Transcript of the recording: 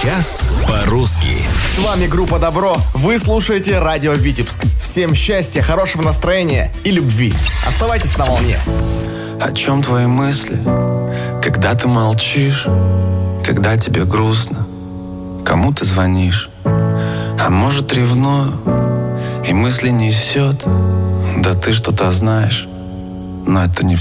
Час по-русски. С вами группа «Добро». Вы слушаете радио «Витебск». Всем счастья, хорошего настроения и любви. Оставайтесь на волне. О чем твои мысли, когда ты молчишь, когда тебе грустно, кому ты звонишь? А может, ревную, и мысли несет, да ты что-то знаешь, но это не все.